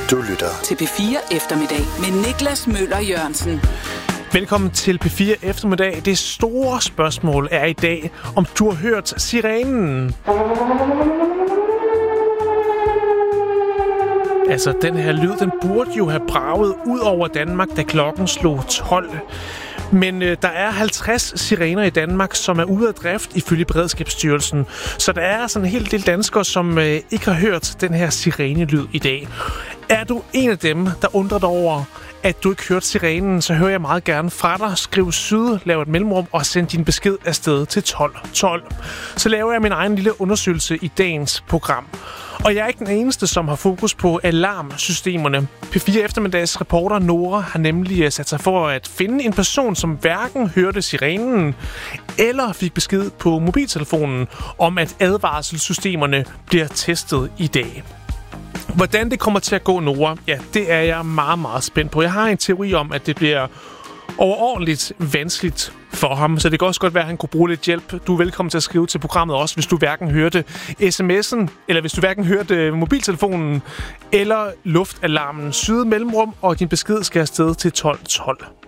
Du lytter til P4 Eftermiddag med Niklas Møller Jørgensen. Velkommen til P4 Eftermiddag. Det store spørgsmål er i dag, om du har hørt sirenen. Altså, den her lyd, den burde jo have braget ud over Danmark, da klokken slog 12. Men der er 50 sirener i Danmark, som er ude af drift ifølge Beredskabsstyrelsen. Så der er sådan en hel del danskere, som ikke har hørt den her sirenelyd i dag. Er du en af dem, der undrer dig over, at du ikke hørte sirenen, så hører jeg meget gerne fra dig. Skriv syd, lav et mellemrum og send din besked afsted til 1212. Så laver jeg min egen lille undersøgelse i dagens program. Og jeg er ikke den eneste, som har fokus på alarmsystemerne. P4 Eftermiddags reporter Nora har nemlig sat sig for at finde en person, som hverken hørte sirenen eller fik besked på mobiltelefonen om, at advarselssystemerne bliver testet i dag. Hvordan det kommer til at gå, Nora, ja, det er jeg meget, meget spændt på. Jeg har en teori om, at det bliver overordentligt vanskeligt for ham, så det kan også godt være, at han kunne bruge lidt hjælp. Du er velkommen til at skrive til programmet også, hvis du hverken hørte sms'en, eller hvis du hverken hørte mobiltelefonen, eller luftalarmen. Syd mellemrum, og din besked skal afsted til 1212.